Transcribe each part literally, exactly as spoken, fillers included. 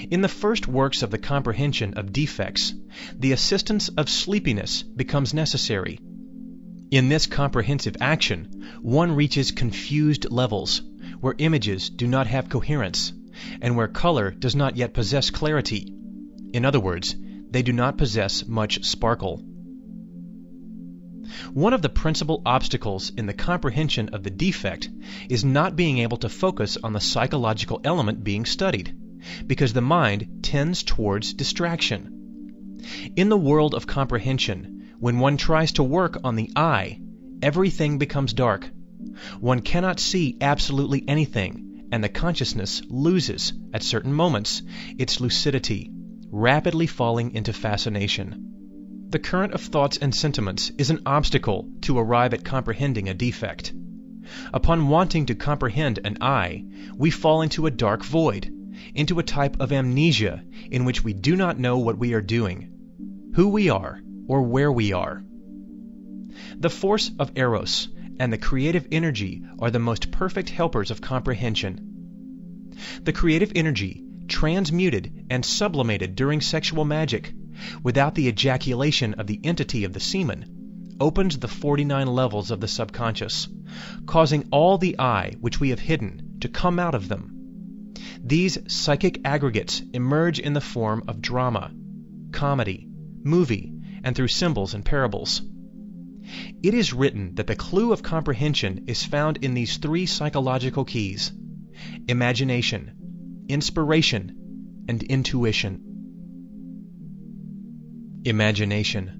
In the first works of the comprehension of defects, the assistance of sleepiness becomes necessary. In this comprehensive action, one reaches confused levels, where images do not have coherence, and where color does not yet possess clarity. In other words, they do not possess much sparkle. One of the principal obstacles in the comprehension of the defect is not being able to focus on the psychological element being studied, because the mind tends towards distraction. In the world of comprehension, when one tries to work on the eye, everything becomes dark. One cannot see absolutely anything, and the consciousness loses, at certain moments, its lucidity, rapidly falling into fascination. The current of thoughts and sentiments is an obstacle to arrive at comprehending a defect. Upon wanting to comprehend an eye, we fall into a dark void, into a type of amnesia in which we do not know what we are doing, who we are, or where we are. The force of Eros and the creative energy are the most perfect helpers of comprehension. The creative energy, transmuted and sublimated during sexual magic, without the ejaculation of the entity of the semen, opens the forty-nine levels of the subconscious, causing all the I which we have hidden to come out of them. These psychic aggregates emerge in the form of drama, comedy, movie, and through symbols and parables. It is written that the clue of comprehension is found in these three psychological keys: imagination, inspiration, and intuition. Imagination.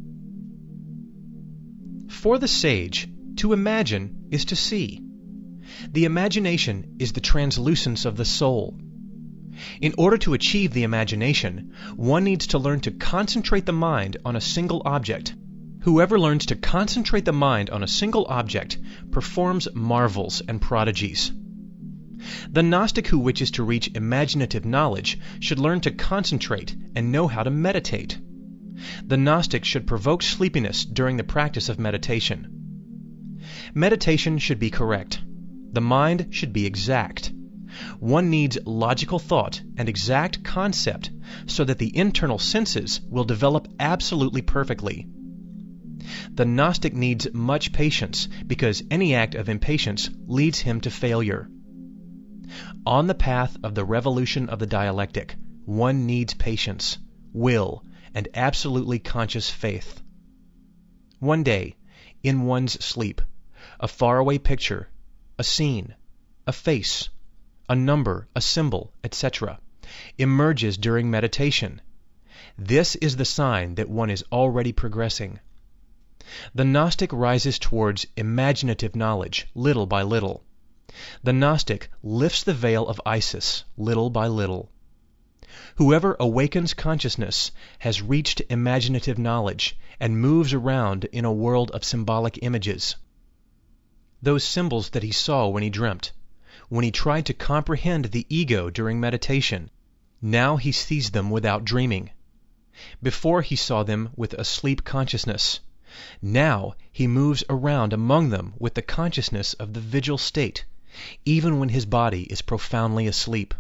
For the sage, to imagine is to see. The imagination is the translucence of the soul. In order to achieve the imagination, one needs to learn to concentrate the mind on a single object. Whoever learns to concentrate the mind on a single object performs marvels and prodigies. The Gnostic who wishes to reach imaginative knowledge should learn to concentrate and know how to meditate. The Gnostic should provoke sleepiness during the practice of meditation. Meditation should be correct. The mind should be exact. One needs logical thought and exact concept so that the internal senses will develop absolutely perfectly. The Gnostic needs much patience because any act of impatience leads him to failure. On the path of the revolution of the dialectic, one needs patience, will, and absolutely conscious faith. One day, in one's sleep, a faraway picture, a scene, a face, a number, a symbol, et cetera, emerges during meditation. This is the sign that one is already progressing. The Gnostic rises towards imaginative knowledge little by little. The Gnostic lifts the veil of Isis little by little. Whoever awakens consciousness has reached imaginative knowledge and moves around in a world of symbolic images. Those symbols that he saw when he dreamt, when he tried to comprehend the ego during meditation, now he sees them without dreaming. Before he saw them with a sleep consciousness. Now he moves around among them with the consciousness of the vigil state, even when his body is profoundly asleep.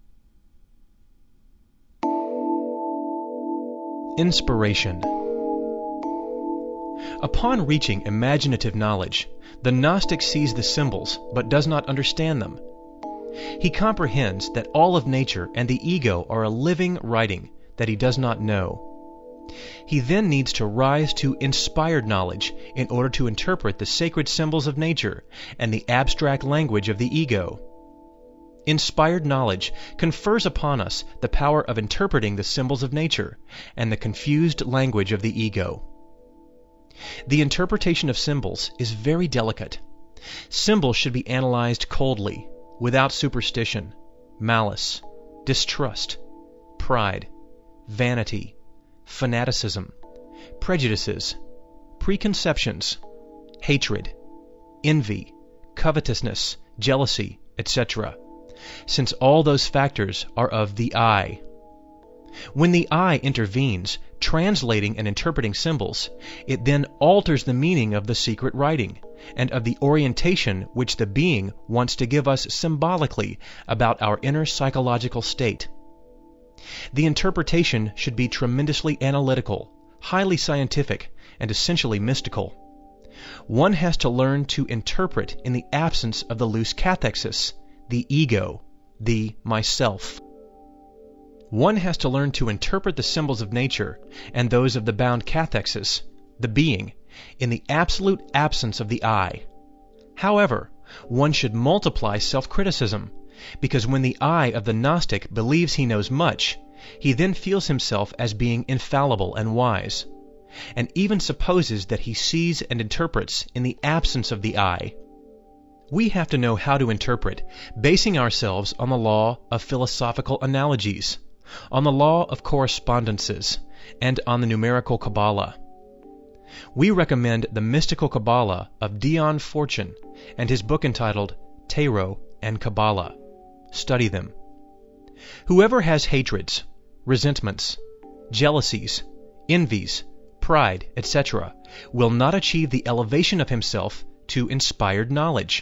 Inspiration. Upon reaching imaginative knowledge, the Gnostic sees the symbols but does not understand them. He comprehends that all of nature and the ego are a living writing that he does not know. He then needs to rise to inspired knowledge in order to interpret the sacred symbols of nature and the abstract language of the ego. Inspired knowledge confers upon us the power of interpreting the symbols of nature and the confused language of the ego. The interpretation of symbols is very delicate. Symbols should be analyzed coldly, without superstition, malice, distrust, pride, vanity, fanaticism, prejudices, preconceptions, hatred, envy, covetousness, jealousy, et cetera, since all those factors are of the I. When the I intervenes, translating and interpreting symbols, it then alters the meaning of the secret writing and of the orientation which the being wants to give us symbolically about our inner psychological state. The interpretation should be tremendously analytical, highly scientific, and essentially mystical. One has to learn to interpret in the absence of the loose cathexis, the ego, the myself. One has to learn to interpret the symbols of nature and those of the bound cathexis, the being, in the absolute absence of the I. However, one should multiply self-criticism, because when the I of the Gnostic believes he knows much, he then feels himself as being infallible and wise, and even supposes that he sees and interprets in the absence of the I. We have to know how to interpret, basing ourselves on the law of philosophical analogies, on the law of correspondences, and on the numerical Kabbalah. We recommend the Mystical Kabbalah of Dion Fortune and his book entitled Tarot and Kabbalah. Study them. Whoever has hatreds, resentments, jealousies, envies, pride, et cetera, will not achieve the elevation of himself to inspired knowledge.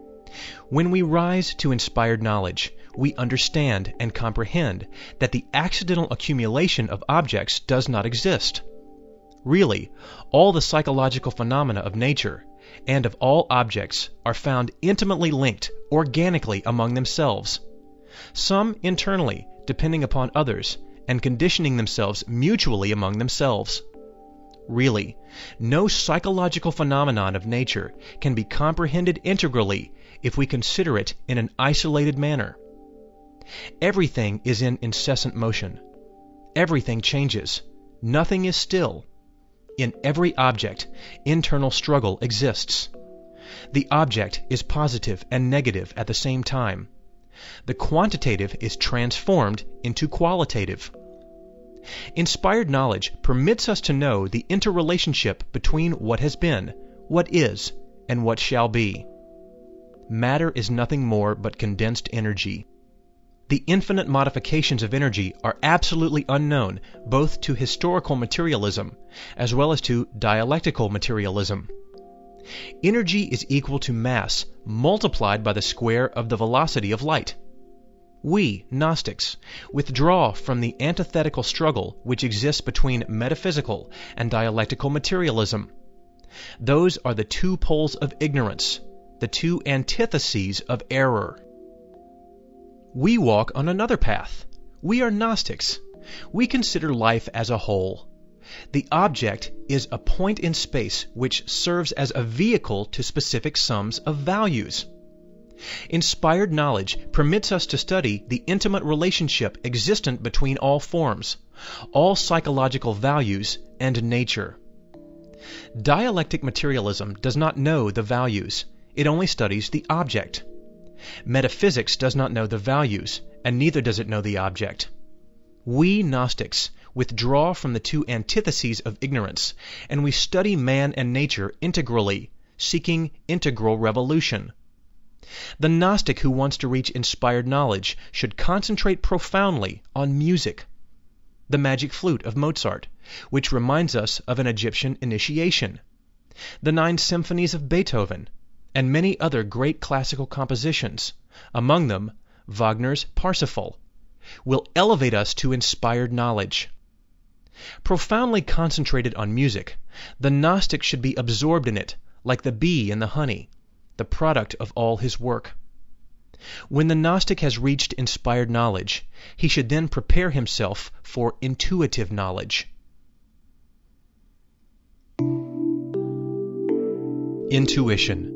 When we rise to inspired knowledge, we understand and comprehend that the accidental accumulation of objects does not exist. Really, all the psychological phenomena of nature and of all objects are found intimately linked organically among themselves, some internally depending upon others and conditioning themselves mutually among themselves. Really, no psychological phenomenon of nature can be comprehended integrally if we consider it in an isolated manner. Everything is in incessant motion. Everything changes. Nothing is still. In every object, internal struggle exists. The object is positive and negative at the same time. The quantitative is transformed into qualitative. Inspired knowledge permits us to know the interrelationship between what has been, what is, and what shall be. Matter is nothing more but condensed energy. The infinite modifications of energy are absolutely unknown both to historical materialism as well as to dialectical materialism. Energy is equal to mass multiplied by the square of the velocity of light. We, Gnostics, withdraw from the antithetical struggle which exists between metaphysical and dialectical materialism. Those are the two poles of ignorance, the two antitheses of error. We walk on another path. We are Gnostics. We consider life as a whole. The object is a point in space which serves as a vehicle to specific sums of values. Inspired knowledge permits us to study the intimate relationship existent between all forms, all psychological values, and nature. Dialectic materialism does not know the values. It only studies the object. Metaphysics does not know the values, and neither does it know the object. We Gnostics withdraw from the two antitheses of ignorance, and we study man and nature integrally, seeking integral revolution. The Gnostic who wants to reach inspired knowledge should concentrate profoundly on music. The magic flute of Mozart, which reminds us of an Egyptian initiation. The nine symphonies of Beethoven, and many other great classical compositions, among them Wagner's Parsifal, will elevate us to inspired knowledge. Profoundly concentrated on music, the Gnostic should be absorbed in it, like the bee in the honey, the product of all his work. When the Gnostic has reached inspired knowledge, he should then prepare himself for intuitive knowledge. Intuition.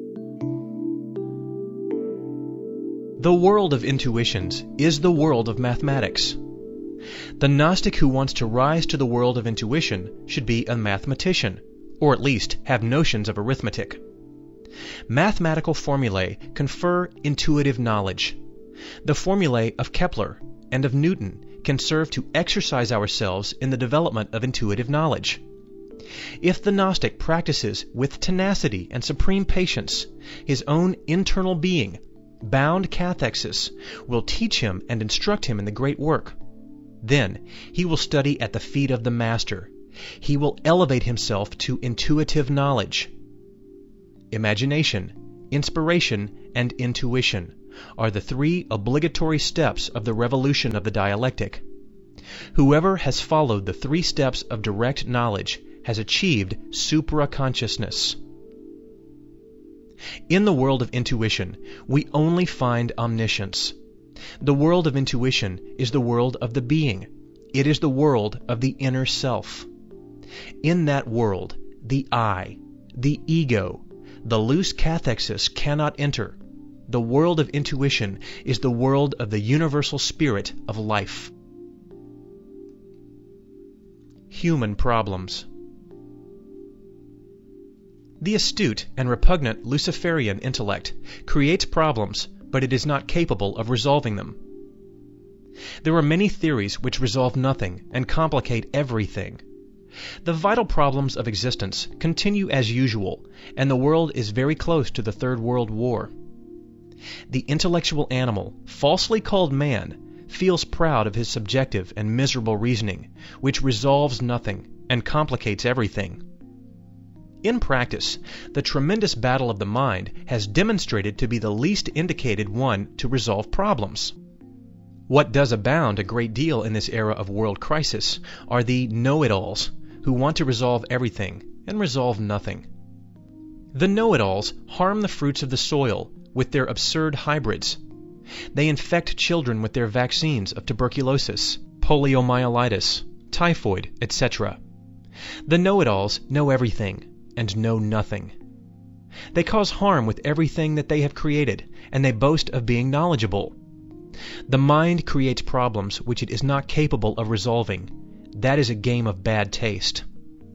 The world of intuitions is the world of mathematics. The Gnostic who wants to rise to the world of intuition should be a mathematician, or at least have notions of arithmetic. Mathematical formulae confer intuitive knowledge. The formulae of Kepler and of Newton can serve to exercise ourselves in the development of intuitive knowledge. If the Gnostic practices with tenacity and supreme patience, his own internal being, bound cathexis, will teach him and instruct him in the great work. Then he will study at the feet of the Master. He will elevate himself to intuitive knowledge. Imagination, inspiration, and intuition are the three obligatory steps of the revolution of the dialectic. Whoever has followed the three steps of direct knowledge has achieved supraconsciousness. In the world of intuition, we only find omniscience. The world of intuition is the world of the being. It is the world of the inner self. In that world, the I, the ego, the loose cathexis cannot enter. The world of intuition is the world of the universal spirit of life. Human problems. The astute and repugnant Luciferian intellect creates problems, but it is not capable of resolving them. There are many theories which resolve nothing and complicate everything. The vital problems of existence continue as usual, and the world is very close to the Third World War. The intellectual animal, falsely called man, feels proud of his subjective and miserable reasoning, which resolves nothing and complicates everything. In practice, the tremendous battle of the mind has demonstrated to be the least indicated one to resolve problems. What does abound a great deal in this era of world crisis are the know-it-alls, who want to resolve everything and resolve nothing. The know-it-alls harm the fruits of the soil with their absurd hybrids. They infect children with their vaccines of tuberculosis, poliomyelitis, typhoid, et cetera. The know-it-alls know everything and know nothing. They cause harm with everything that they have created, and they boast of being knowledgeable. The mind creates problems which it is not capable of resolving. That is a game of bad taste.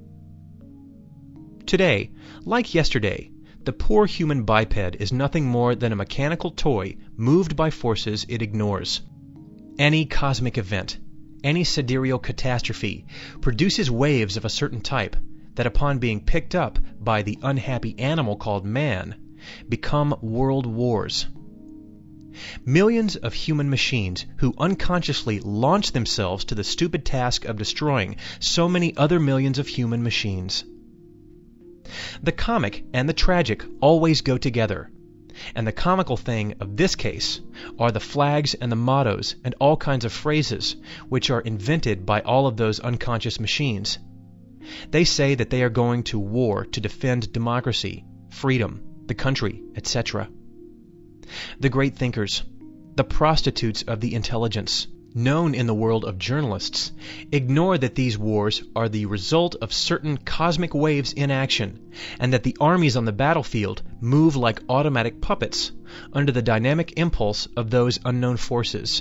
Today, like yesterday, the poor human biped is nothing more than a mechanical toy moved by forces it ignores. Any cosmic event, any sidereal catastrophe, produces waves of a certain type that, upon being picked up by the unhappy animal called man, become world wars. Millions of human machines who unconsciously launch themselves to the stupid task of destroying so many other millions of human machines. The comic and the tragic always go together, and the comical thing of this case are the flags and the mottos and all kinds of phrases which are invented by all of those unconscious machines. They say that they are going to war to defend democracy, freedom, the country, et cetera. The great thinkers, the prostitutes of the intelligence, known in the world of journalists, ignore that these wars are the result of certain cosmic waves in action, and that the armies on the battlefield move like automatic puppets under the dynamic impulse of those unknown forces.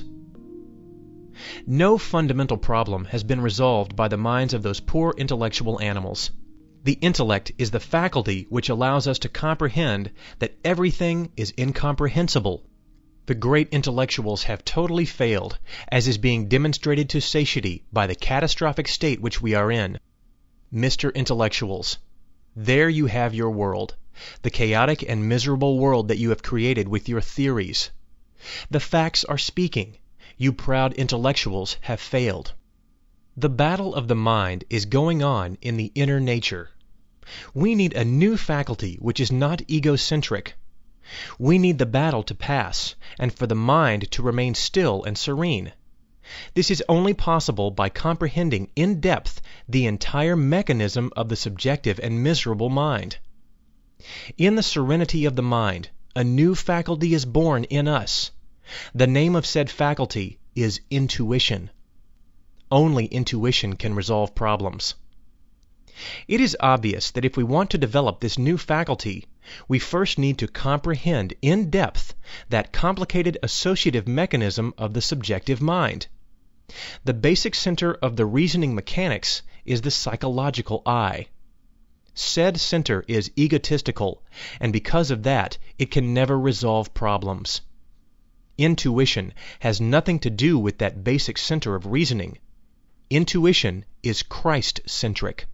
No fundamental problem has been resolved by the minds of those poor intellectual animals. The intellect is the faculty which allows us to comprehend that everything is incomprehensible. The great intellectuals have totally failed, as is being demonstrated to satiety by the catastrophic state which we are in. Mister Intellectuals, there you have your world, the chaotic and miserable world that you have created with your theories. The facts are speaking. You proud intellectuals have failed. The battle of the mind is going on in the inner nature. We need a new faculty which is not egocentric. We need the battle to pass, and for the mind to remain still and serene. This is only possible by comprehending in depth the entire mechanism of the subjective and miserable mind. In the serenity of the mind, a new faculty is born in us. The name of said faculty is intuition. Only intuition can resolve problems. It is obvious that if we want to develop this new faculty, we first need to comprehend in depth that complicated associative mechanism of the subjective mind. The basic center of the reasoning mechanics is the psychological I. Said center is egotistical, and because of that, it can never resolve problems. Intuition has nothing to do with that basic center of reasoning. Intuition is Christ-centric.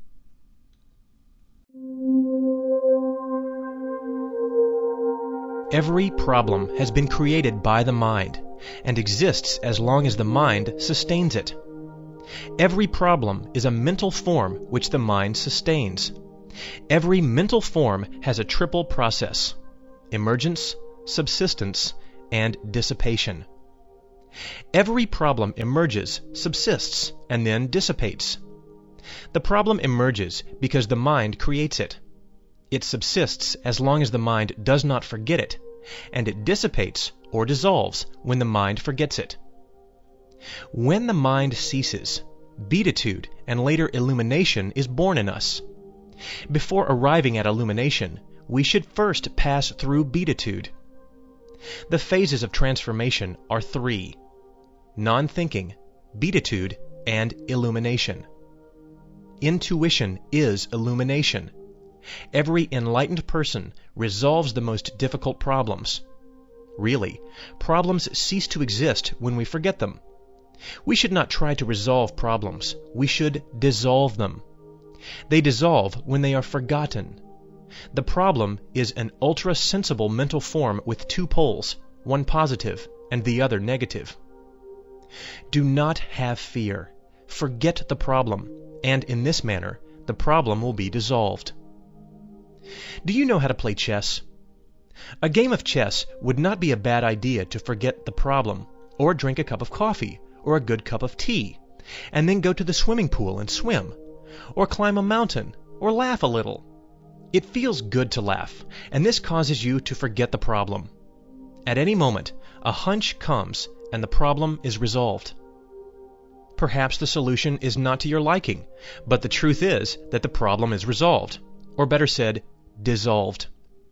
Every problem has been created by the mind and exists as long as the mind sustains it. Every problem is a mental form which the mind sustains. Every mental form has a triple process: emergence, subsistence, and dissipation. Every problem emerges, subsists, and then dissipates. The problem emerges because the mind creates it. It subsists as long as the mind does not forget it, and it dissipates or dissolves when the mind forgets it. When the mind ceases, beatitude and later illumination is born in us. Before arriving at illumination, we should first pass through beatitude. The phases of transformation are three: non-thinking, beatitude, and illumination. Intuition is illumination. Every enlightened person resolves the most difficult problems. Really, problems cease to exist when we forget them. We should not try to resolve problems. We should dissolve them. They dissolve when they are forgotten. The problem is an ultra-sensible mental form with two poles, one positive and the other negative. Do not have fear. Forget the problem, and in this manner, the problem will be dissolved. Do you know how to play chess? A game of chess would not be a bad idea to forget the problem, or drink a cup of coffee, or a good cup of tea, and then go to the swimming pool and swim, or climb a mountain, or laugh a little. It feels good to laugh, and this causes you to forget the problem. At any moment, a hunch comes, and the problem is resolved. Perhaps the solution is not to your liking, but the truth is that the problem is resolved, or better said, dissolved.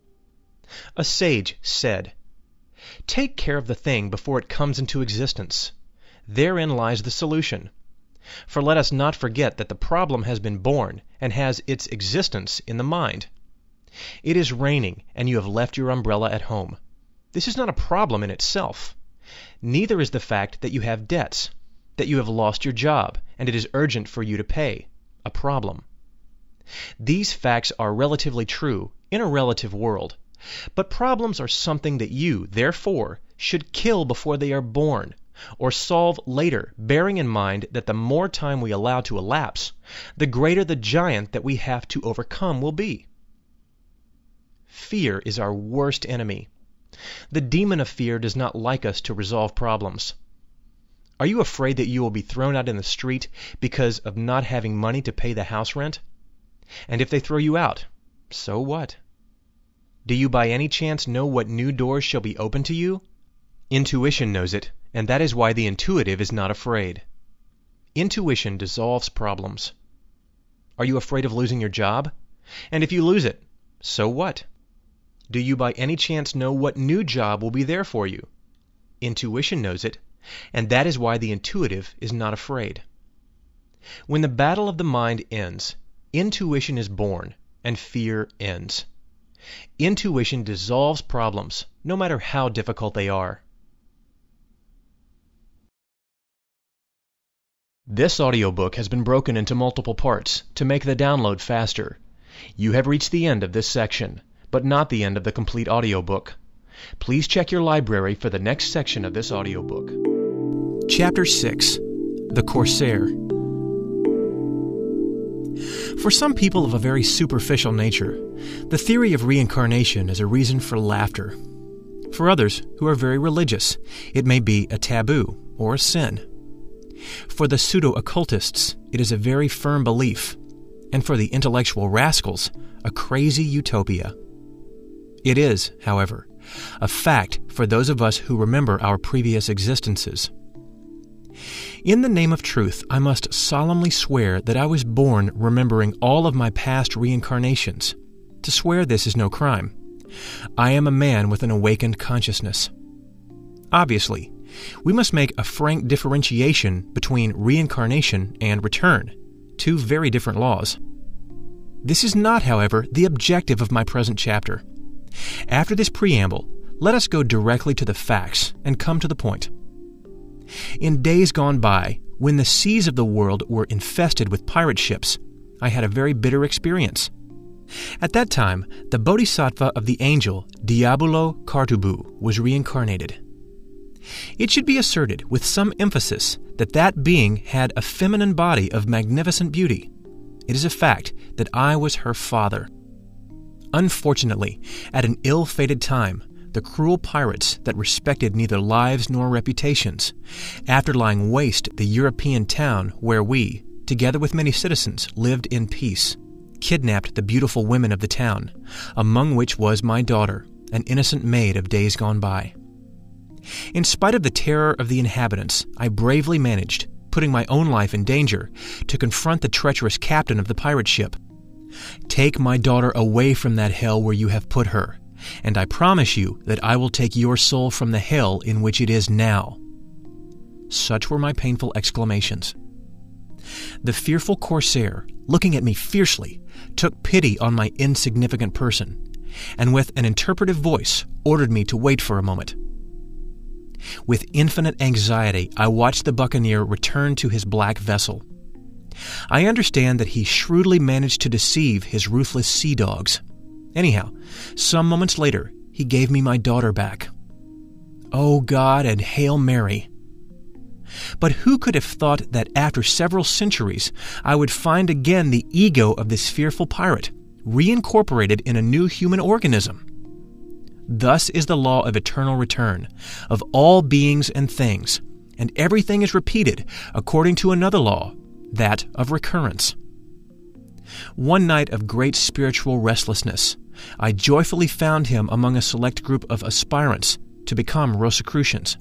A sage said, "Take care of the thing before it comes into existence. Therein lies the solution. For let us not forget that the problem has been born and has its existence in the mind. It is raining, and you have left your umbrella at home. This is not a problem in itself. Neither is the fact that you have debts, that you have lost your job, and it is urgent for you to pay, a problem. These facts are relatively true in a relative world, but problems are something that you, therefore, should kill before they are born, or solve later, bearing in mind that the more time we allow to elapse, the greater the giant that we have to overcome will be. Fear is our worst enemy. The demon of fear does not like us to resolve problems. Are you afraid that you will be thrown out in the street because of not having money to pay the house rent? And if they throw you out, so what? Do you by any chance know what new doors shall be opened to you? Intuition knows it, and that is why the intuitive is not afraid. Intuition dissolves problems. Are you afraid of losing your job? And if you lose it, so what? Do you by any chance know what new job will be there for you? Intuition knows it, and that is why the intuitive is not afraid. When the battle of the mind ends, intuition is born, and fear ends. Intuition dissolves problems, no matter how difficult they are. This audiobook has been broken into multiple parts to make the download faster. You have reached the end of this section, but not the end of the complete audiobook. Please check your library for the next section of this audiobook. Chapter six. The Corsair. For some people of a very superficial nature, the theory of reincarnation is a reason for laughter. For others who are very religious, it may be a taboo or a sin. For the pseudo-occultists, it is a very firm belief, and for the intellectual rascals, a crazy utopia. It is, however, a fact for those of us who remember our previous existences. In the name of truth, I must solemnly swear that I was born remembering all of my past reincarnations. To swear this is no crime. I am a man with an awakened consciousness. Obviously, we must make a frank differentiation between reincarnation and return, two very different laws. This is not, however, the objective of my present chapter. After this preamble, let us go directly to the facts and come to the point. In days gone by, when the seas of the world were infested with pirate ships, I had a very bitter experience. At that time, the bodhisattva of the angel Diabolo Kartubu was reincarnated. It should be asserted with some emphasis that that being had a feminine body of magnificent beauty. It is a fact that I was her father. Unfortunately, at an ill-fated time, the cruel pirates that respected neither lives nor reputations, after lying waste the European town where we, together with many citizens, lived in peace, kidnapped the beautiful women of the town, among which was my daughter, an innocent maid of days gone by. In spite of the terror of the inhabitants, I bravely managed, putting my own life in danger, to confront the treacherous captain of the pirate ship. "Take my daughter away from that hell where you have put her, and I promise you that I will take your soul from the hell in which it is now." Such were my painful exclamations. The fearful corsair, looking at me fiercely, took pity on my insignificant person, and with an interpretive voice ordered me to wait for a moment. With infinite anxiety, I watched the buccaneer return to his black vessel. I understand that he shrewdly managed to deceive his ruthless sea dogs. Anyhow, some moments later, he gave me my daughter back. Oh God and Hail Mary! But who could have thought that after several centuries, I would find again the ego of this fearful pirate, reincorporated in a new human organism? Thus is the law of eternal return, of all beings and things, and everything is repeated according to another law, that of recurrence. One night of great spiritual restlessness, I joyfully found him among a select group of aspirants to become Rosicrucians.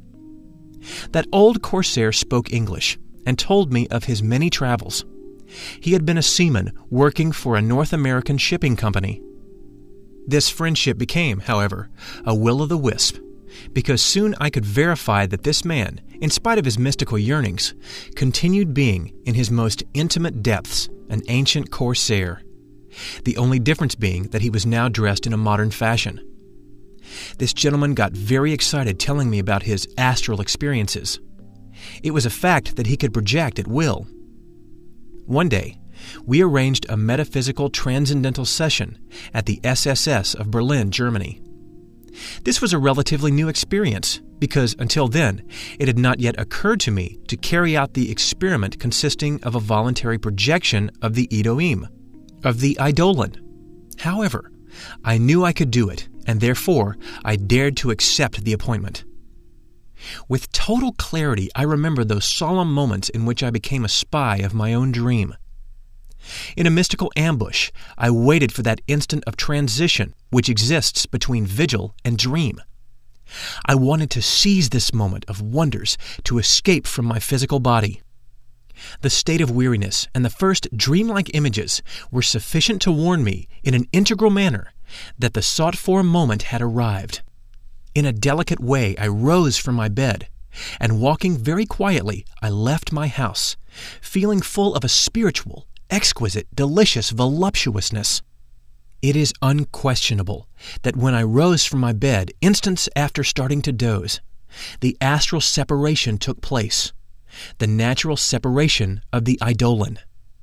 That old corsair spoke English and told me of his many travels. He had been a seaman working for a North American shipping company. This friendship became, however, a will-o'-the-wisp, because soon I could verify that this man, in spite of his mystical yearnings, continued being, in his most intimate depths, an ancient corsair, the only difference being that he was now dressed in a modern fashion. This gentleman got very excited telling me about his astral experiences. It was a fact that he could project at will. One day, we arranged a metaphysical transcendental session at the S S S of Berlin, Germany. This was a relatively new experience because until then, it had not yet occurred to me to carry out the experiment consisting of a voluntary projection of the Elohim, of the Eidolon. However, I knew I could do it, and therefore I dared to accept the appointment. With total clarity, I remember those solemn moments in which I became a spy of my own dream. In a mystical ambush, I waited for that instant of transition which exists between vigil and dream. I wanted to seize this moment of wonders to escape from my physical body. The state of weariness and the first dreamlike images were sufficient to warn me in an integral manner that the sought-for moment had arrived. In a delicate way, I rose from my bed, and walking very quietly, I left my house, feeling full of a spiritual, exquisite, delicious voluptuousness. It is unquestionable that when I rose from my bed instants after starting to doze, the astral separation took place, the natural separation of the Eidolon.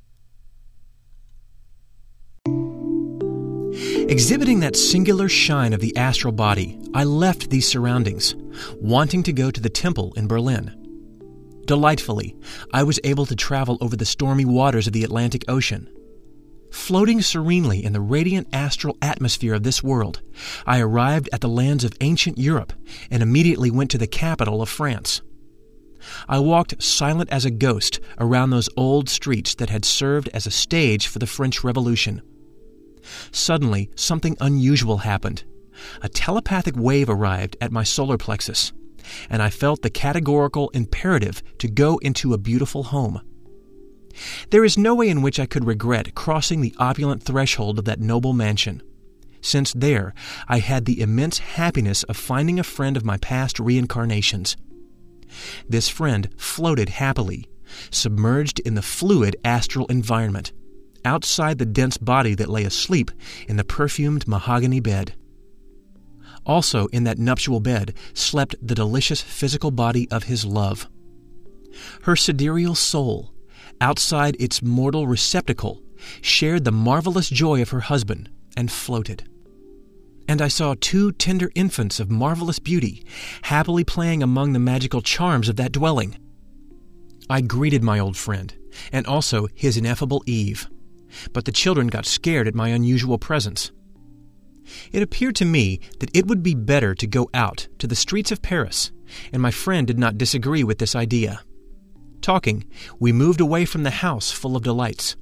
Exhibiting that singular shine of the astral body, I left these surroundings, wanting to go to the temple in Berlin. Delightfully, I was able to travel over the stormy waters of the Atlantic Ocean. Floating serenely in the radiant astral atmosphere of this world, I arrived at the lands of ancient Europe and immediately went to the capital of France. I walked silent as a ghost around those old streets that had served as a stage for the French Revolution. Suddenly, something unusual happened. A telepathic wave arrived at my solar plexus, and I felt the categorical imperative to go into a beautiful home. There is no way in which I could regret crossing the opulent threshold of that noble mansion, since there I had the immense happiness of finding a friend of my past reincarnations. This friend floated happily, submerged in the fluid astral environment, outside the dense body that lay asleep in the perfumed mahogany bed. Also in that nuptial bed slept the delicious physical body of his love. Her sidereal soul, outside its mortal receptacle, shared the marvelous joy of her husband and floated. And I saw two tender infants of marvelous beauty happily playing among the magical charms of that dwelling. I greeted my old friend, and also his ineffable Eve, but the children got scared at my unusual presence. It appeared to me that it would be better to go out to the streets of Paris, and my friend did not disagree with this idea. Talking, we moved away from the house full of delights.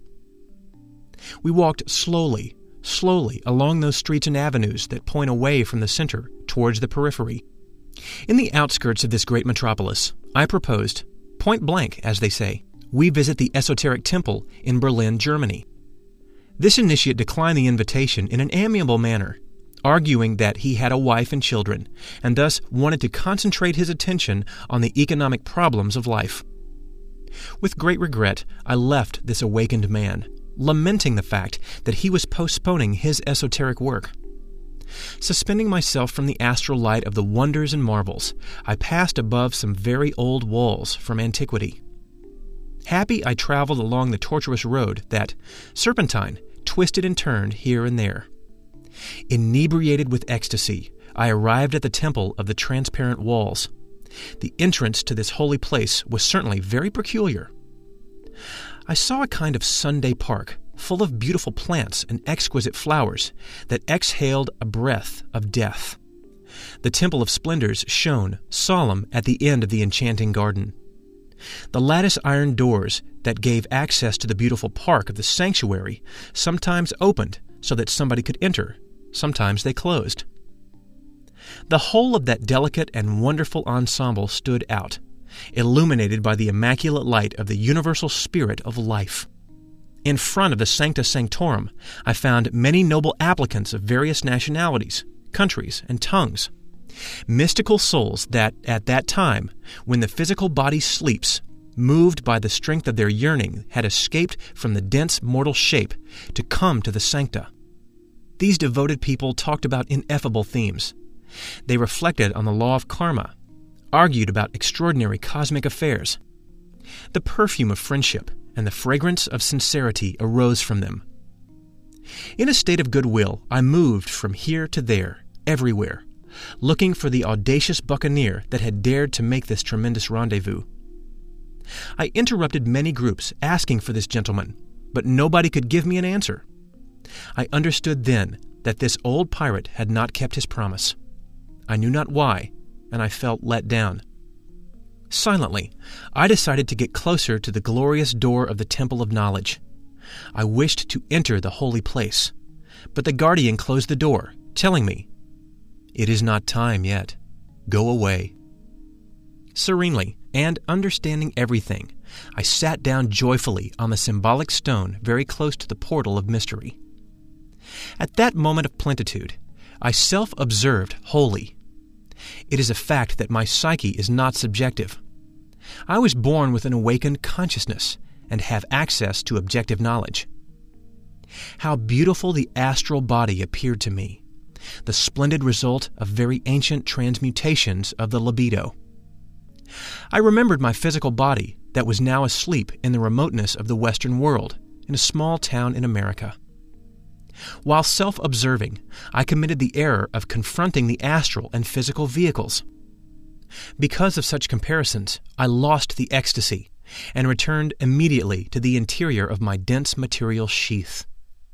We walked slowly, slowly along those streets and avenues that point away from the center towards the periphery. In the outskirts of this great metropolis, I proposed, point blank, as they say, we visit the esoteric temple in Berlin, Germany. This initiate declined the invitation in an amiable manner, arguing that he had a wife and children, and thus wanted to concentrate his attention on the economic problems of life. With great regret, I left this awakened man, lamenting the fact that he was postponing his esoteric work. Suspending myself from the astral light of the wonders and marvels, I passed above some very old walls from antiquity. Happy, I traveled along the tortuous road that, serpentine, twisted and turned here and there. Inebriated with ecstasy, I arrived at the temple of the transparent walls. The entrance to this holy place was certainly very peculiar. I saw a kind of Sunday park, full of beautiful plants and exquisite flowers that exhaled a breath of death. The Temple of Splendors shone, solemn, at the end of the enchanting garden. The lattice iron doors that gave access to the beautiful park of the sanctuary sometimes opened so that somebody could enter, sometimes they closed. The whole of that delicate and wonderful ensemble stood out, illuminated by the immaculate light of the universal spirit of life. In front of the Sancta Sanctorum, I found many noble applicants of various nationalities, countries, and tongues. Mystical souls that, at that time, when the physical body sleeps, moved by the strength of their yearning, had escaped from the dense mortal shape to come to the sancta. These devoted people talked about ineffable themes. They reflected on the law of karma, argued about extraordinary cosmic affairs. The perfume of friendship and the fragrance of sincerity arose from them. In a state of goodwill, I moved from here to there, everywhere, looking for the audacious buccaneer that had dared to make this tremendous rendezvous. I interrupted many groups asking for this gentleman, but nobody could give me an answer. I understood then that this old pirate had not kept his promise. I knew not why, and I felt let down. Silently, I decided to get closer to the glorious door of the Temple of Knowledge. I wished to enter the holy place, but the guardian closed the door, telling me, "It is not time yet. Go away." Serenely, and understanding everything, I sat down joyfully on the symbolic stone very close to the portal of mystery. At that moment of plenitude, I self-observed wholly. It is a fact that my psyche is not subjective. I was born with an awakened consciousness and have access to objective knowledge. How beautiful the astral body appeared to me, the splendid result of very ancient transmutations of the libido. I remembered my physical body that was now asleep in the remoteness of the Western world, in a small town in America. While self-observing, I committed the error of confronting the astral and physical vehicles. Because of such comparisons, I lost the ecstasy and returned immediately to the interior of my dense material sheath.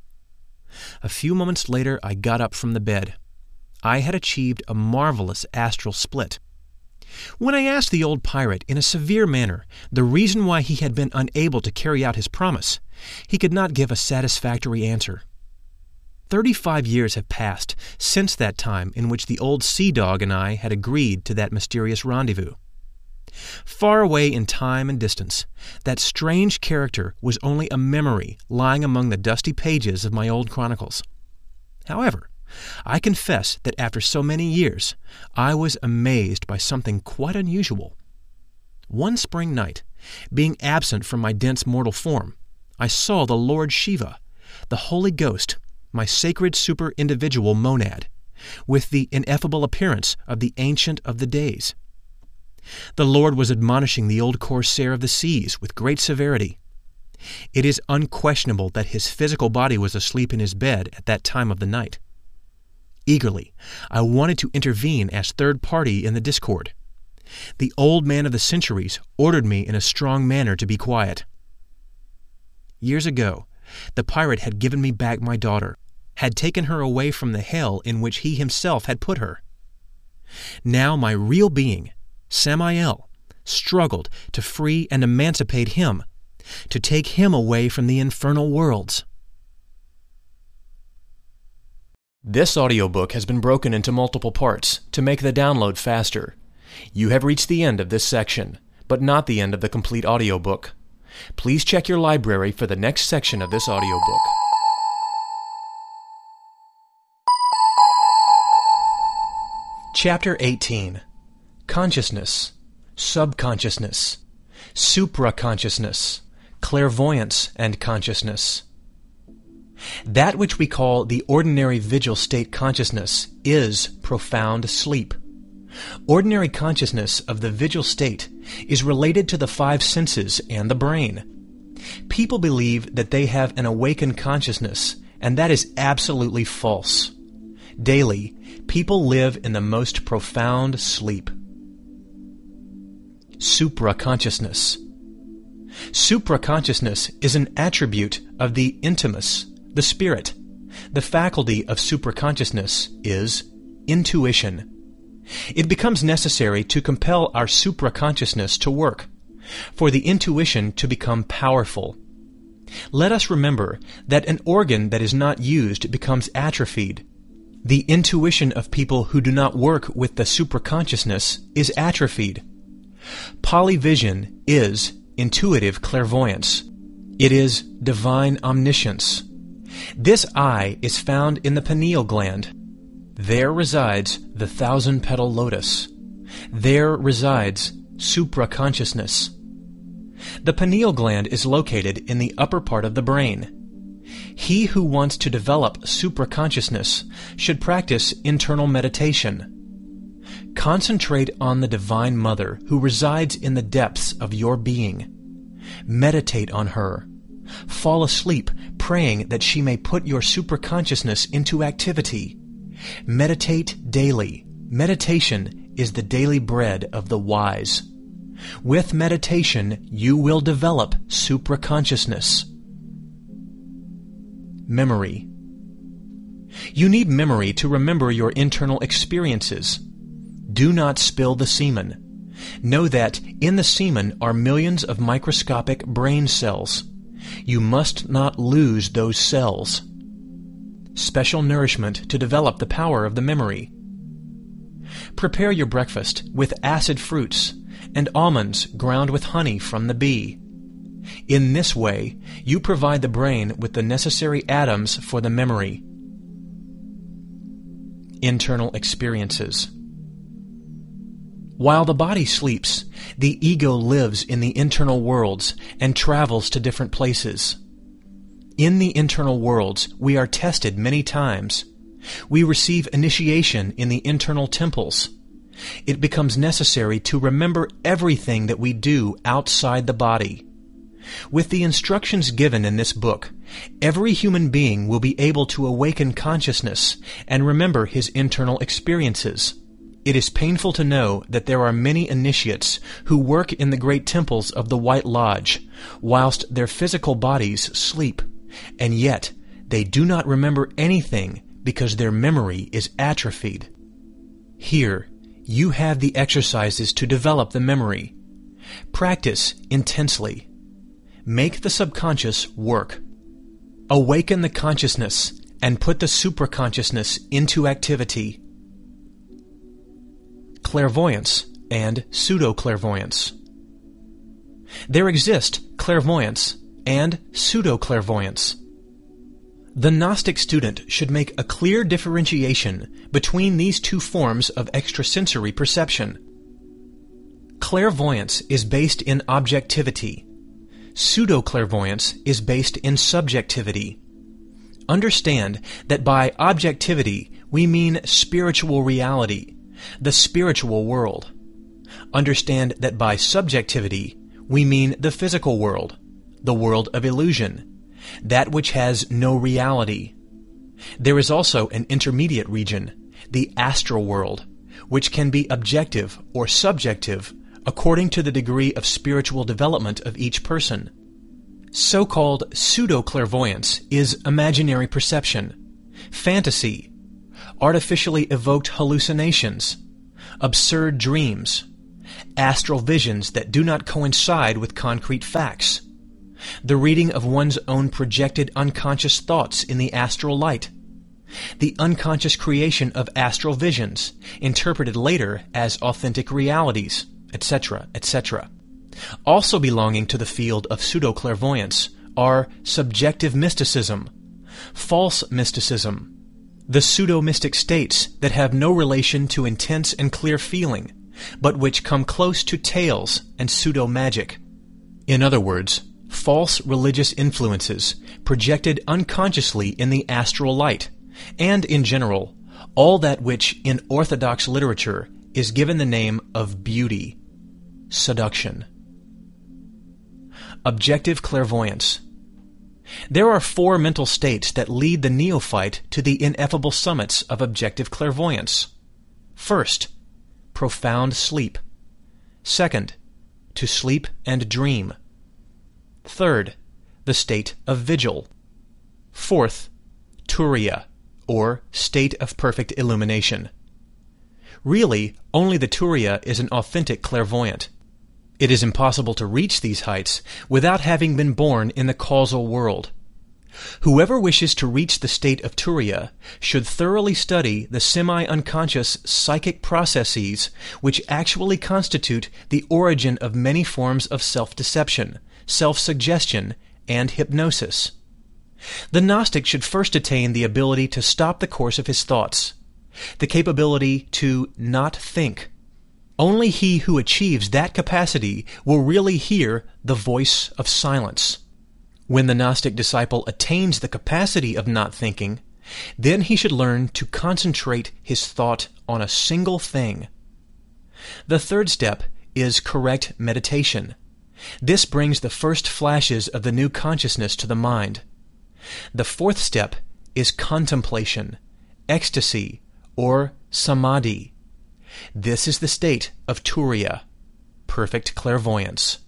A few moments later, I got up from the bed. I had achieved a marvelous astral split. When I asked the old pirate in a severe manner the reason why he had been unable to carry out his promise, he could not give a satisfactory answer. Thirty-five years have passed since that time in which the old sea dog and I had agreed to that mysterious rendezvous. Far away in time and distance, that strange character was only a memory lying among the dusty pages of my old chronicles. However, I confess that after so many years, I was amazed by something quite unusual. One spring night, being absent from my dense mortal form, I saw the Lord Shiva, the Holy Ghost, my sacred super-individual monad, with the ineffable appearance of the Ancient of the Days. The Lord was admonishing the old corsair of the seas with great severity. It is unquestionable that his physical body was asleep in his bed at that time of the night. Eagerly, I wanted to intervene as third party in the discord. The old man of the centuries ordered me in a strong manner to be quiet. Years ago, the pirate had given me back my daughter, had taken her away from the hell in which he himself had put her. Now my real being, Samael, struggled to free and emancipate him, to take him away from the infernal worlds. This audiobook has been broken into multiple parts to make the download faster. You have reached the end of this section, but not the end of the complete audiobook. Please check your library for the next section of this audiobook. Chapter eighteen. Consciousness, Subconsciousness, Supraconsciousness, Clairvoyance and Consciousness. That which we call the ordinary vigil state consciousness is profound sleep. Ordinary consciousness of the vigil state is related to the five senses and the brain. People believe that they have an awakened consciousness, and that is absolutely false. Daily, people live in the most profound sleep. Supraconsciousness. Supraconsciousness is an attribute of the intimus, the spirit. The faculty of supraconsciousness is intuition. It becomes necessary to compel our supraconsciousness to work, for the intuition to become powerful. Let us remember that an organ that is not used becomes atrophied. The intuition of people who do not work with the supraconsciousness is atrophied. Polyvision is intuitive clairvoyance. It is divine omniscience. This eye is found in the pineal gland. There resides the thousand-petal lotus. There resides supraconsciousness. The pineal gland is located in the upper part of the brain. He who wants to develop supraconsciousness should practice internal meditation. Concentrate on the Divine Mother who resides in the depths of your being. Meditate on her. Fall asleep praying that she may put your supraconsciousness into activity. Meditate daily. Meditation is the daily bread of the wise. With meditation, you will develop supraconsciousness. Memory. You need memory to remember your internal experiences. Do not spill the semen. Know that in the semen are millions of microscopic brain cells. You must not lose those cells. Special nourishment to develop the power of the memory. Prepare your breakfast with acid fruits and almonds ground with honey from the bee. In this way, you provide the brain with the necessary atoms for the memory. Internal experiences. While the body sleeps, the ego lives in the internal worlds and travels to different places. In the internal worlds, we are tested many times. We receive initiation in the internal temples. It becomes necessary to remember everything that we do outside the body. With the instructions given in this book, every human being will be able to awaken consciousness and remember his internal experiences. It is painful to know that there are many initiates who work in the great temples of the White Lodge, whilst their physical bodies sleep, and yet they do not remember anything because their memory is atrophied. Here, you have the exercises to develop the memory. Practice intensely. Make the subconscious work. Awaken the consciousness and put the supraconsciousness into activity. Clairvoyance and pseudo-clairvoyance. There exist clairvoyance and pseudo-clairvoyance. The Gnostic student should make a clear differentiation between these two forms of extrasensory perception. Clairvoyance is based in objectivity. Pseudo-clairvoyance is based in subjectivity. Understand that by objectivity we mean spiritual reality, the spiritual world. Understand that by subjectivity we mean the physical world, the world of illusion, that which has no reality. There is also an intermediate region, the astral world, which can be objective or subjective according to the degree of spiritual development of each person. So-called pseudo-clairvoyance is imaginary perception. fantasy, artificially evoked hallucinations, absurd dreams, astral visions that do not coincide with concrete facts, the reading of one's own projected unconscious thoughts in the astral light, the unconscious creation of astral visions, interpreted later as authentic realities, et cetera, et cetera. Also belonging to the field of pseudo-clairvoyance are subjective mysticism, false mysticism, the pseudo-mystic states that have no relation to intense and clear feeling, but which come close to tales and pseudo-magic. In other words, false religious influences projected unconsciously in the astral light, and in general, all that which in orthodox literature is given the name of beauty, seduction. Objective clairvoyance. There are four mental states that lead the neophyte to the ineffable summits of objective clairvoyance. First, profound sleep. Second, to sleep and dream. Third, the state of vigil. Fourth, turiya, or state of perfect illumination. Really, only the turiya is an authentic clairvoyant. It is impossible to reach these heights without having been born in the causal world. Whoever wishes to reach the state of turiya should thoroughly study the semi-unconscious psychic processes which actually constitute the origin of many forms of self-deception, self-suggestion, and hypnosis. The Gnostic should first attain the ability to stop the course of his thoughts, the capability to not think. Only he who achieves that capacity will really hear the voice of silence. When the Gnostic disciple attains the capacity of not thinking, then he should learn to concentrate his thought on a single thing. The third step is correct meditation. This brings the first flashes of the new consciousness to the mind. The fourth step is contemplation, ecstasy, or samadhi. This is the state of turiya, perfect clairvoyance.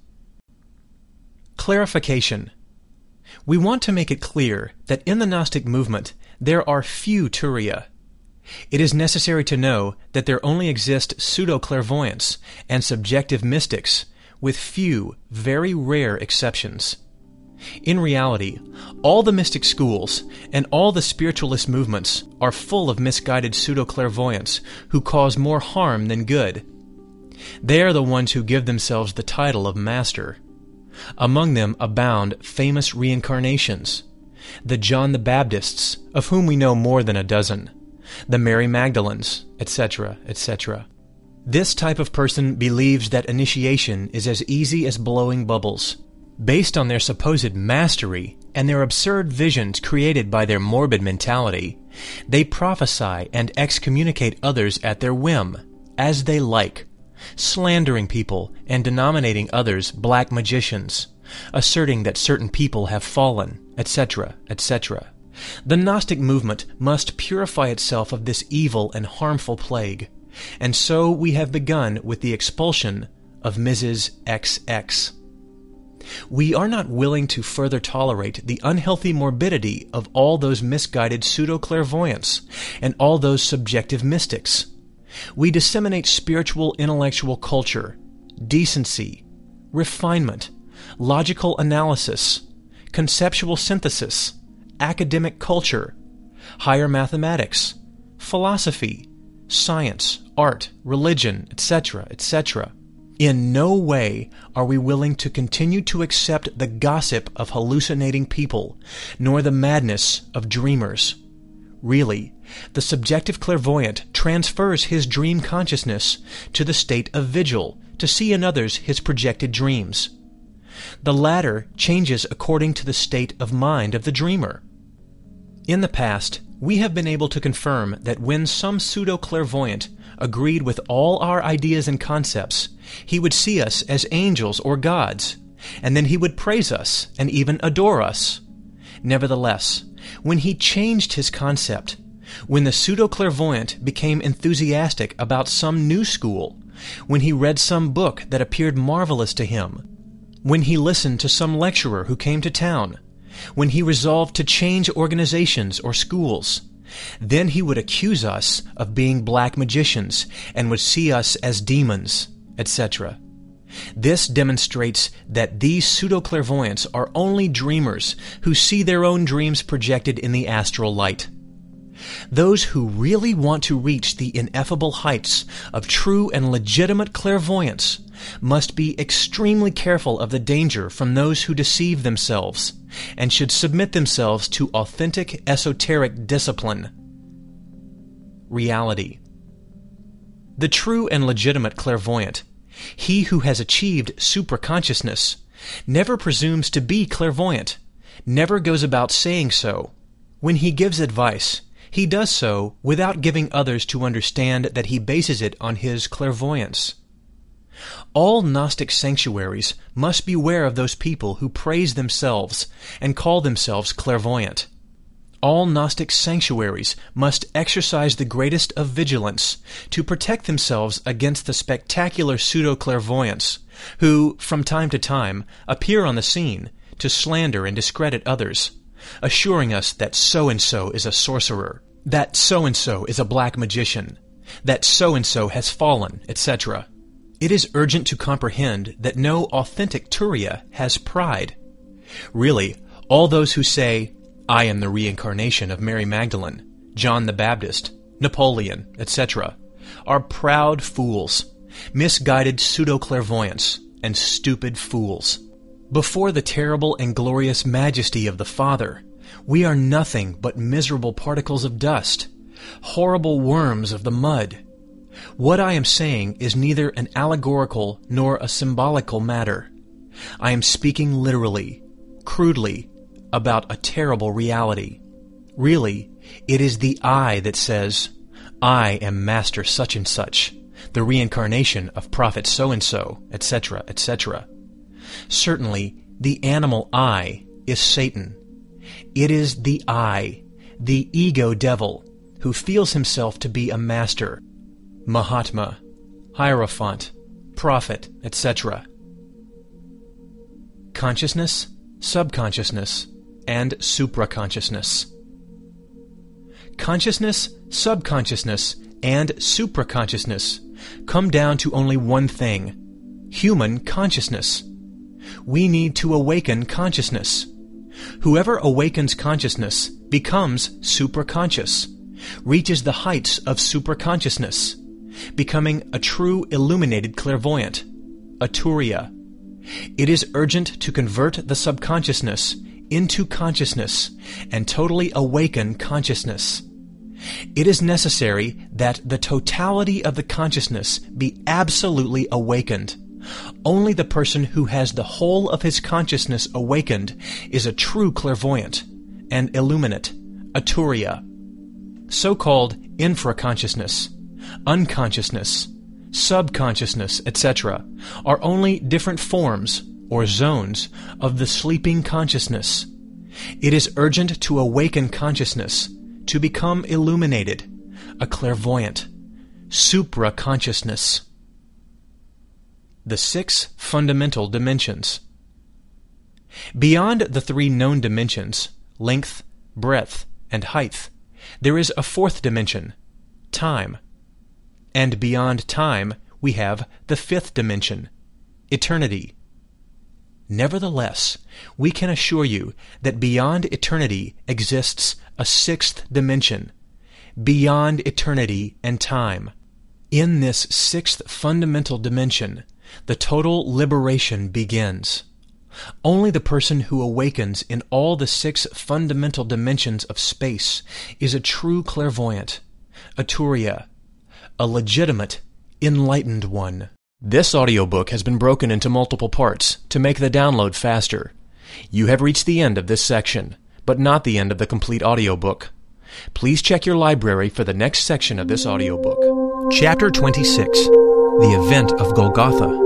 Clarification. We want to make it clear that in the Gnostic movement there are few turiya. It is necessary to know that there only exist pseudo-clairvoyants and subjective mystics, with few, very rare exceptions. In reality, all the mystic schools and all the spiritualist movements are full of misguided pseudo-clairvoyants who cause more harm than good. They are the ones who give themselves the title of master. Among them abound famous reincarnations, the John the Baptists, of whom we know more than a dozen, the Mary Magdalens, et cetera, et cetera. This type of person believes that initiation is as easy as blowing bubbles. Based on their supposed mastery and their absurd visions created by their morbid mentality, they prophesy and excommunicate others at their whim, as they like, slandering people and denominating others black magicians, asserting that certain people have fallen, et cetera, et cetera. The Gnostic movement must purify itself of this evil and harmful plague, and so we have begun with the expulsion of Missus X X. We are not willing to further tolerate the unhealthy morbidity of all those misguided pseudo-clairvoyants and all those subjective mystics. We disseminate spiritual intellectual culture, decency, refinement, logical analysis, conceptual synthesis, academic culture, higher mathematics, philosophy, science, art, religion, et cetera, et cetera. In no way are we willing to continue to accept the gossip of hallucinating people, nor the madness of dreamers. Really, the subjective clairvoyant transfers his dream consciousness to the state of vigil to see in others his projected dreams. The latter changes according to the state of mind of the dreamer. In the past, we have been able to confirm that when some pseudo-clairvoyant agreed with all our ideas and concepts, he would see us as angels or gods, and then he would praise us and even adore us. Nevertheless, when he changed his concept, when the pseudo-clairvoyant became enthusiastic about some new school, when he read some book that appeared marvelous to him, when he listened to some lecturer who came to town, when he resolved to change organizations or schools, Then he would accuse us of being black magicians and would see us as demons, et cetera. This demonstrates that these pseudo-clairvoyants are only dreamers who see their own dreams projected in the astral light. Those who really want to reach the ineffable heights of true and legitimate clairvoyance must be extremely careful of the danger from those who deceive themselves, and should submit themselves to authentic esoteric discipline. Reality. The true and legitimate clairvoyant, he who has achieved supraconsciousness, never presumes to be clairvoyant, never goes about saying so. When he gives advice, he does so without giving others to understand that he bases it on his clairvoyance. All Gnostic sanctuaries must beware of those people who praise themselves and call themselves clairvoyant. All Gnostic sanctuaries must exercise the greatest of vigilance to protect themselves against the spectacular pseudo-clairvoyants who, from time to time, appear on the scene to slander and discredit others, assuring us that so-and-so is a sorcerer, that so-and-so is a black magician, that so-and-so has fallen, et cetera. It is urgent to comprehend that no authentic Turiya has pride. Really, all those who say, "I am the reincarnation of Mary Magdalene, John the Baptist, Napoleon, et cetera, are proud fools, misguided pseudo-clairvoyants, and stupid fools. Before the terrible and glorious majesty of the Father, we are nothing but miserable particles of dust, horrible worms of the mud. What I am saying is neither an allegorical nor a symbolical matter. I am speaking literally, crudely, about a terrible reality. Really, it is the I that says, I am Master such and such, the reincarnation of Prophet so-and-so, et cetera, et cetera. Certainly, the animal I is Satan. It is the I, the ego devil, who feels himself to be a master, Mahatma, Hierophant, Prophet, et cetera. Consciousness, subconsciousness, and supraconsciousness. Consciousness, subconsciousness, and supraconsciousness come down to only one thing: human consciousness. We need to awaken consciousness. Whoever awakens consciousness becomes supraconscious, reaches the heights of supraconsciousness, becoming a true illuminated clairvoyant, a Turiya. It is urgent to convert the subconsciousness into consciousness and totally awaken consciousness. It is necessary that the totality of the consciousness be absolutely awakened. Only the person who has the whole of his consciousness awakened is a true clairvoyant, an illuminate, a Turiya. So-called infraconsciousness, unconsciousness, subconsciousness, et cetera are only different forms or zones of the sleeping consciousness. It is urgent to awaken consciousness, to become illuminated, a clairvoyant, supraconsciousness. The six fundamental dimensions. Beyond the three known dimensions, length, breadth, and height, there is a fourth dimension, time. And beyond time, we have the fifth dimension, eternity. Nevertheless, we can assure you that beyond eternity exists a sixth dimension, beyond eternity and time. In this sixth fundamental dimension, the total liberation begins. Only the person who awakens in all the six fundamental dimensions of space is a true clairvoyant, a Turiya, a legitimate, enlightened one. This audiobook has been broken into multiple parts to make the download faster. You have reached the end of this section, but not the end of the complete audiobook. Please check your library for the next section of this audiobook. Chapter twenty-six, The Event of Golgotha.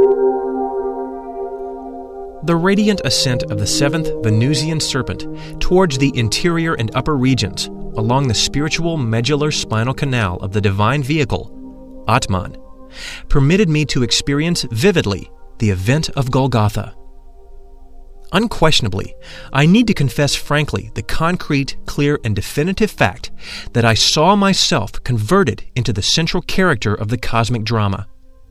The radiant ascent of the seventh Venusian serpent towards the interior and upper regions along the spiritual medular spinal canal of the divine vehicle, Atman, permitted me to experience vividly the event of Golgotha. Unquestionably, I need to confess frankly the concrete, clear, and definitive fact that I saw myself converted into the central character of the cosmic drama.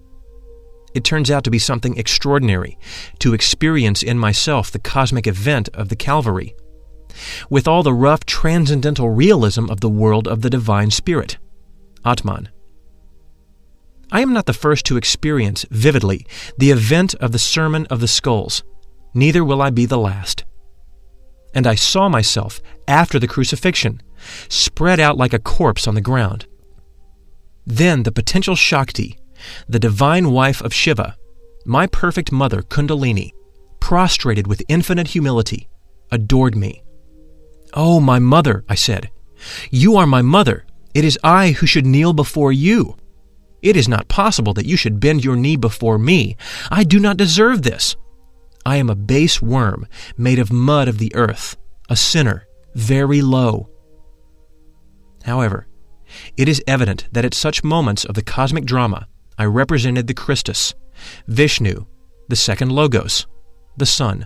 It turns out to be something extraordinary to experience in myself the cosmic event of the Calvary, with all the rough transcendental realism of the world of the divine spirit, Atman. I am not the first to experience vividly the event of the Sermon of the Skulls, neither will I be the last. And I saw myself, after the crucifixion, spread out like a corpse on the ground. Then the potential Shakti, the divine wife of Shiva, my perfect mother Kundalini, prostrated with infinite humility, adored me. "Oh, my mother," I said, "you are my mother. It is I who should kneel before you. It is not possible that you should bend your knee before me. I do not deserve this. I am a base worm made of mud of the earth, a sinner, very low." However, it is evident that at such moments of the cosmic drama, I represented the Christus, Vishnu, the second Logos, the Son.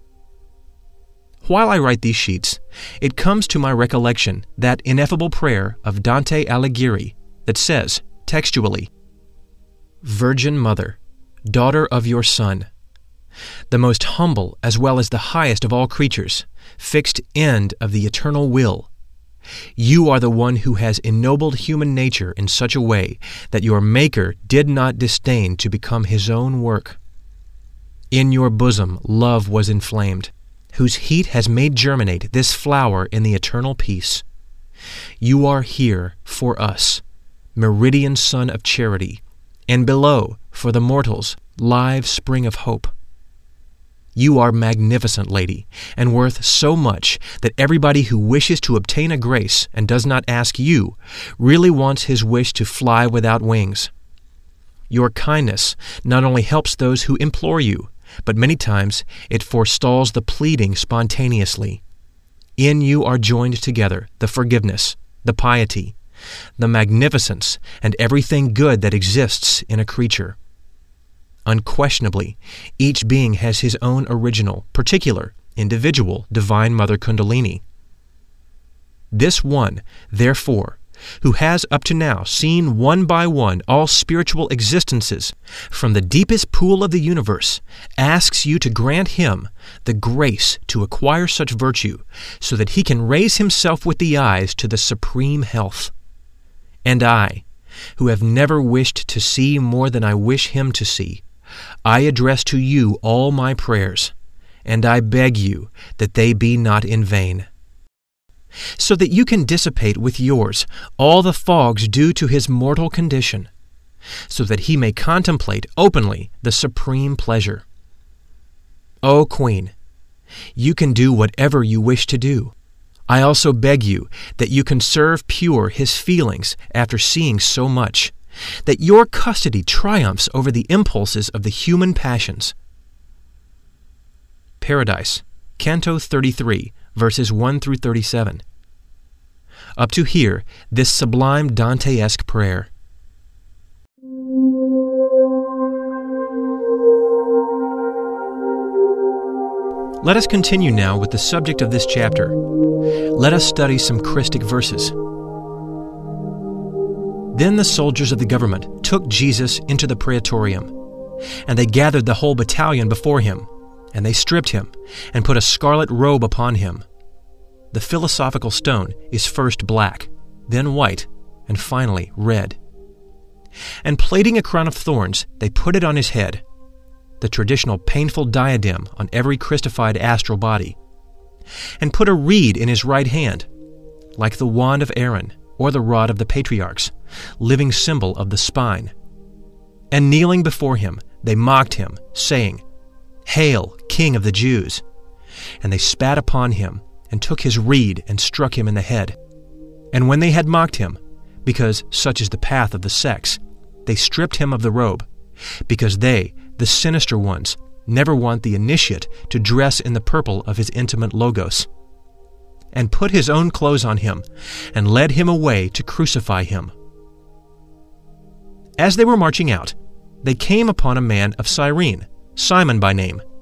While I write these sheets, it comes to my recollection that ineffable prayer of Dante Alighieri that says, textually, "Virgin Mother, daughter of your Son, the most humble as well as the highest of all creatures, fixed end of the eternal will. You are the one who has ennobled human nature in such a way that your Maker did not disdain to become his own work. In your bosom love was inflamed, whose heat has made germinate this flower in the eternal peace. You are here for us, meridian sun of charity, and below, for the mortals, live spring of hope. You are magnificent, lady, and worth so much that everybody who wishes to obtain a grace and does not ask you really wants his wish to fly without wings. Your kindness not only helps those who implore you, but many times it forestalls the pleading spontaneously. In you are joined together the forgiveness, the piety, the magnificence, and everything good that exists in a creature. Unquestionably, each being has his own original, particular, individual Divine Mother Kundalini. This one, therefore, who has up to now seen one by one all spiritual existences from the deepest pool of the universe, asks you to grant him the grace to acquire such virtue so that he can raise himself with the eyes to the supreme health. And I, who have never wished to see more than I wish him to see, I address to you all my prayers, and I beg you that they be not in vain, so that you can dissipate with yours all the fogs due to his mortal condition, so that he may contemplate openly the supreme pleasure. O Queen, you can do whatever you wish to do. I also beg you that you conserve pure his feelings after seeing so much, that your custody triumphs over the impulses of the human passions. Paradise, Canto thirty-three, verses one through thirty-seven. Up to here, this sublime Dante-esque prayer. Let us continue now with the subject of this chapter. Let us study some Christic verses. Then the soldiers of the government took Jesus into the praetorium, and they gathered the whole battalion before him, and they stripped him, and put a scarlet robe upon him. The philosophical stone is first black, then white, and finally red. And plaiting a crown of thorns, they put it on his head, the traditional painful diadem on every Christified astral body, and put a reed in his right hand, like the wand of Aaron, or the rod of the patriarchs, living symbol of the spine. And kneeling before him, they mocked him, saying, "Hail, King of the Jews!" And they spat upon him, and took his reed, and struck him in the head. And when they had mocked him, because such is the path of the sex, they stripped him of the robe, because they, the sinister ones, never want the initiate to dress in the purple of his intimate Logos, and put his own clothes on him, and led him away to crucify him. As they were marching out, they came upon a man of Cyrene, Simon by name,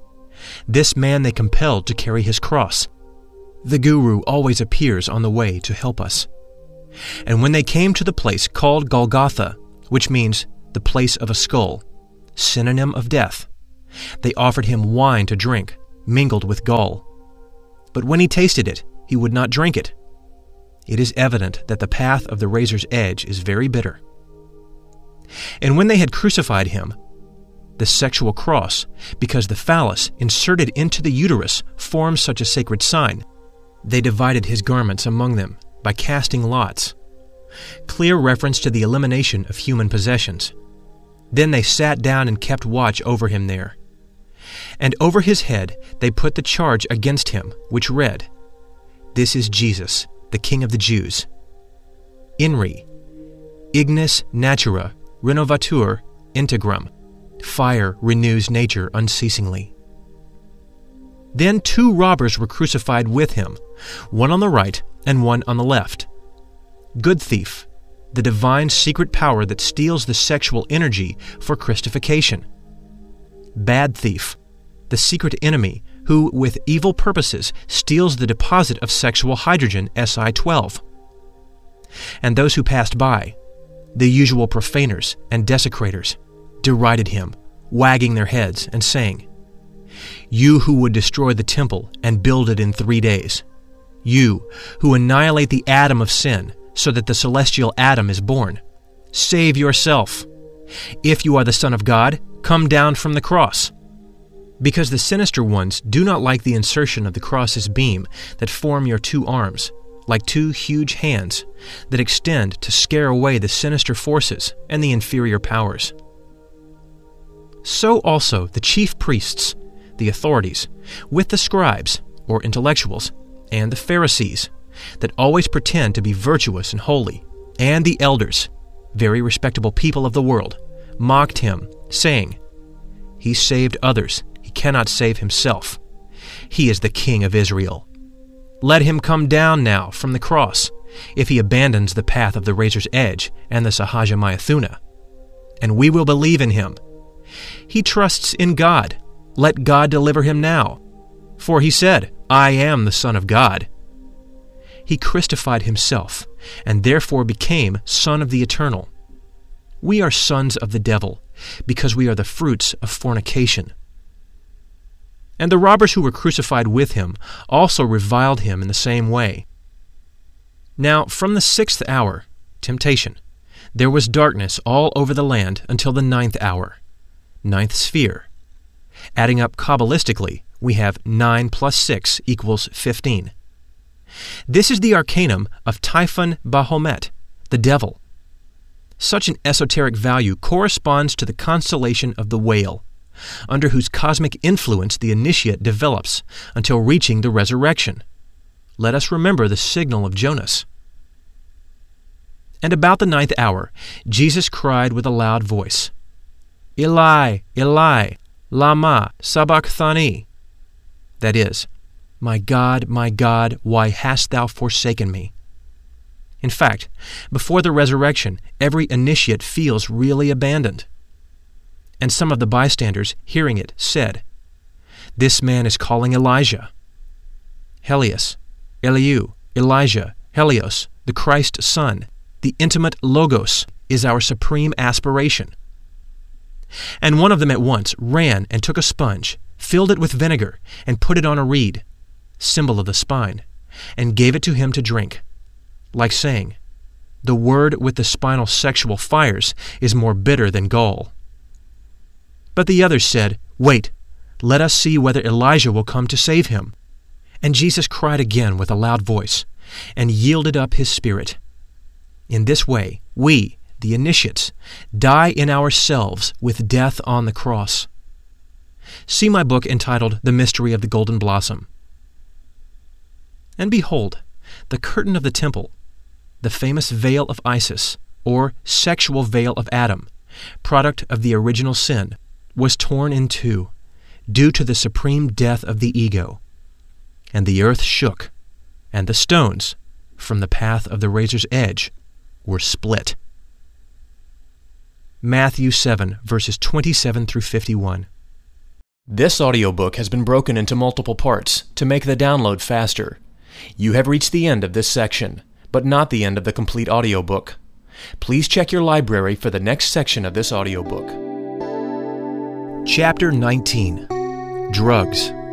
This man they compelled to carry his cross. The Guru always appears on the way to help us. And when they came to the place called Golgotha, which means the place of a skull, synonym of death, they offered him wine to drink, mingled with gall. But when he tasted it, he would not drink it. It is evident that the path of the razor's edge is very bitter. And when they had crucified him, the sexual cross, because the phallus inserted into the uterus forms such a sacred sign, they divided his garments among them by casting lots. Clear reference to the elimination of human possessions. Then they sat down and kept watch over him there. And over his head they put the charge against him, which read, "This is Jesus, the King of the Jews." I N R I, Ignis Natura Renovatur Integrum. Fire renews nature unceasingly. Then two robbers were crucified with him, one on the right and one on the left. Good thief, the divine secret power that steals the sexual energy for Christification. Bad thief, the secret enemy who, with evil purposes, steals the deposit of sexual hydrogen S I twelve. And those who passed by, the usual profaners and desecrators, derided him, wagging their heads and saying, "You who would destroy the temple and build it in three days, you who annihilate the atom of sin so that the celestial Adam is born, save yourself. If you are the Son of God, come down from the cross." Because the sinister ones do not like the insertion of the cross's beam that form your two arms, like two huge hands that extend to scare away the sinister forces and the inferior powers. So also the chief priests, the authorities, with the scribes, or intellectuals, and the Pharisees, that always pretend to be virtuous and holy, and the elders, very respectable people of the world, mocked him, saying, "He saved others, he cannot save himself. He is the King of Israel. Let him come down now from the cross, if he abandons the path of the razor's edge and the Sahaja Mayathuna, and we will believe in him. He trusts in God. Let God deliver him now. For he said, 'I am the Son of God.'" He Christified himself, and therefore became Son of the Eternal. We are sons of the devil, because we are the fruits of fornication. And the robbers who were crucified with him also reviled him in the same way. Now from the sixth hour, temptation, there was darkness all over the land until the ninth hour, ninth sphere. Adding up Kabbalistically, we have nine plus six equals fifteen. This is the arcanum of Typhon Bahomet, the devil. Such an esoteric value corresponds to the constellation of the Whale, under whose cosmic influence the initiate develops until reaching the resurrection. Let us remember the signal of Jonas. And about the ninth hour, Jesus cried with a loud voice, "Eli, Eli, lama sabachthani?" That is, "My God, my God, why hast thou forsaken me?" In fact, before the resurrection, every initiate feels really abandoned. And some of the bystanders, hearing it, said, "This man is calling Elijah." Helios, Eliu, Elijah, Helios, the Christ Son, the intimate Logos, is our supreme aspiration. And one of them at once ran and took a sponge, filled it with vinegar, and put it on a reed, symbol of the spine, and gave it to him to drink, like saying, "The word with the spinal sexual fires is more bitter than gall." But the others said, "Wait, let us see whether Elijah will come to save him." And Jesus cried again with a loud voice, and yielded up his spirit. In this way, we, the initiates, die in ourselves with death on the cross. See my book entitled The Mystery of the Golden Blossom. And behold, the curtain of the temple, the famous veil of Isis, or sexual veil of Adam, product of the original sin, was torn in two, due to the supreme death of the ego. And the earth shook, and the stones, from the path of the razor's edge, were split. Matthew seven, verses twenty-seven through fifty-one. This audiobook has been broken into multiple parts to make the download faster. You have reached the end of this section, but not the end of the complete audiobook. Please check your library for the next section of this audiobook. Chapter nineteen. Drugs.